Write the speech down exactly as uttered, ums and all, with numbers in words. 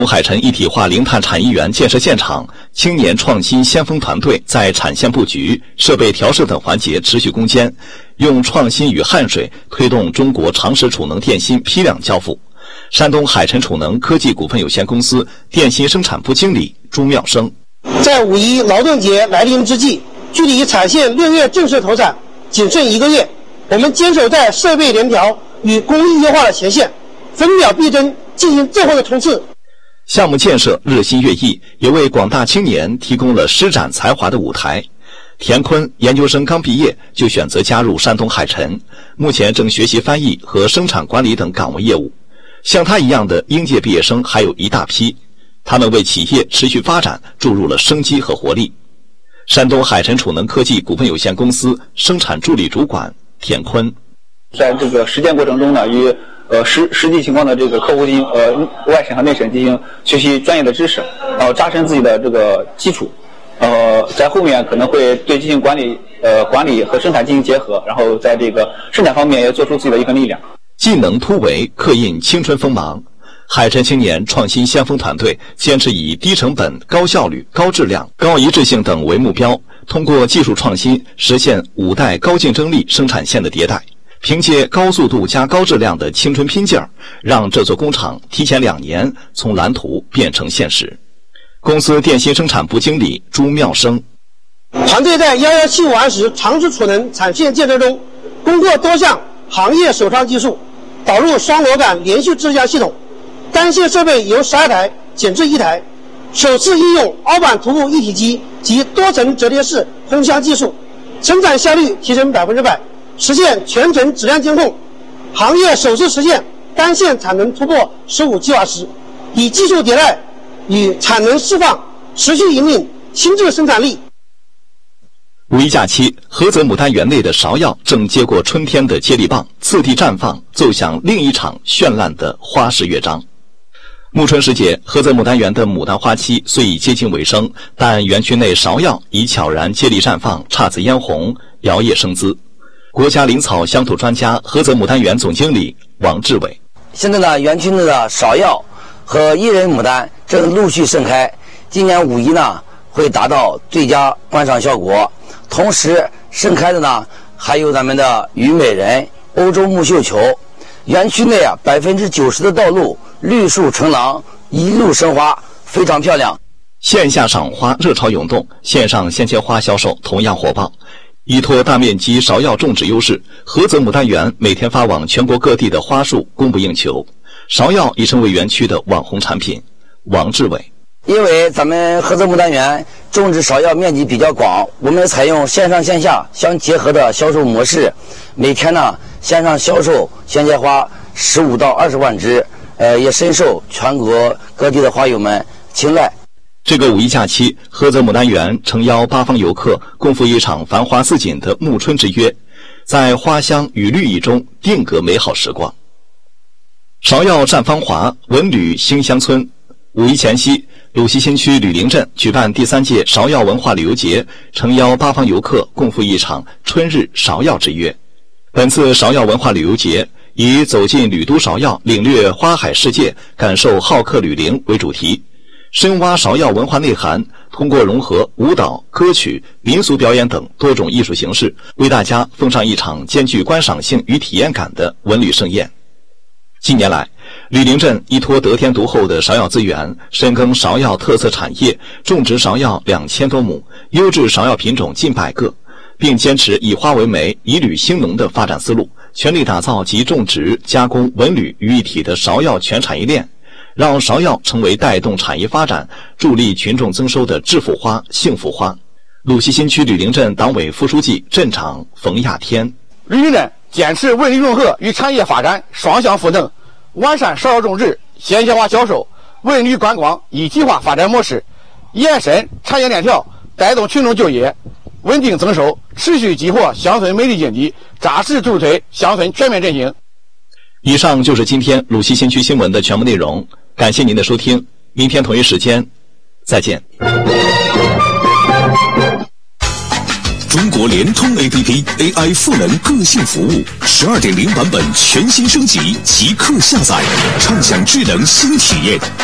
海辰一体化零碳产业园建设现场，青年创新先锋团队在产线布局、设备调试等环节持续攻坚，用创新与汗水推动中国长实储能电芯批量交付。山东海辰储能科技股份有限公司电芯生产部经理朱妙生： 在五一劳动节来临之际，距离产线六月正式投产仅剩一个月，我们坚守在设备联调与工艺优化的前线，分秒必争，进行最后的冲刺。 项目建设日新月异，也为广大青年提供了施展才华的舞台。田坤研究生刚毕业就选择加入山东海辰，目前正学习翻译和生产管理等岗位业务。像他一样的应届毕业生还有一大批，他们为企业持续发展注入了生机和活力。山东海辰储能科技股份有限公司生产助理主管田坤： 在这个实践过程中呢，与呃实实际情况的这个客户进行呃外审和内审进行学习专业的知识，然后扎深自己的这个基础，呃，在后面可能会对进行管理呃管理和生产进行结合，然后在这个生产方面也做出自己的一份力量。 技能突围，刻印青春锋芒。海辰青年创新先锋团队坚持以低成本、高效率、高质量、高一致性等为目标，通过技术创新实现五代高竞争力生产线的迭代。凭借高速度加高质量的青春拼劲儿，让这座工厂提前两年从蓝图变成现实。公司电芯生产部经理朱妙生： 团队在一一七五 R 时长实储能产线建设中，攻克多项行业首创技术，导入双螺杆连续制压系统，单线设备由十二台减至一台，首次应用凹板涂布一体机及多层折叠式烘箱技术，生产效率提升百分之百。实现全程质量监控，行业首次实现单线产能突破十五吉瓦时，以技术迭代与产能释放持续引领新质生产力。 五一假期，菏泽牡丹园内的芍药正接过春天的接力棒，次第绽放，奏响另一场绚烂的花式乐章。暮春时节，菏泽牡丹园的牡丹花期虽已接近尾声，但园区内芍药已悄然接力绽放，姹紫嫣红，摇曳生姿。国家林草乡土专家、菏泽牡丹园总经理王志伟： 现在呢，园区内的芍药和伊人牡丹正陆续盛开，今年五一呢会达到最佳观赏效果。同时盛开的呢还有咱们的虞美人、欧洲木绣球。园区内啊百分之九十的道路绿树成廊，一路生花，非常漂亮。 线下赏花热潮涌动，线上鲜切花销售同样火爆。依托大面积芍药种植优势，菏泽牡丹园每天发往全国各地的花束供不应求，芍药已成为园区的网红产品。王志伟： 因为咱们菏泽牡丹园种植芍药面积比较广，我们采用线上线下相结合的销售模式，每天呢线上销售鲜切花十五到二十万只，呃，也深受全国各地的花友们青睐。 这个五一假期，菏泽牡丹园诚邀八方游客共赴一场繁花似锦的暮春之约，在花香与绿意中定格美好时光。芍药绽芳华，文旅兴乡村。五一前夕，鲁西新区吕陵镇举办第三届芍药文化旅游节，诚邀八方游客共赴一场春日芍药之约。本次芍药文化旅游节以走进旅都芍药，领略花海世界，感受好客吕陵为主题，深挖芍药文化内涵，通过融合舞蹈、歌曲、民俗表演等多种艺术形式，为大家奉上一场兼具观赏性与体验感的文旅盛宴。近年来，吕陵镇依托得天独厚的芍药资源，深耕芍药特色产业，种植芍药两千多亩，优质芍药品种近百个，并坚持以花为媒、以旅兴农的发展思路，全力打造集种植、加工、文旅于一体的芍药全产业链，让芍药成为带动产业发展、助力群众增收的致富花、幸福花。鲁西新区吕陵镇党委副书记、镇长冯亚天： 吕陵镇坚持文旅融合与产业发展双向赋能，完善芍药种植、鲜切花销售、文旅观光一体化发展模式，延伸产业链条，带动群众就业，稳定增收，持续激活乡村美丽经济，扎实助推乡村全面振兴。 以上就是今天鲁西新区新闻的全部内容，感谢您的收听，明天同一时间再见。 中国联通 A P P A I 赋能个性服务 十二点零 版本全新升级，即刻下载，畅享智能新体验。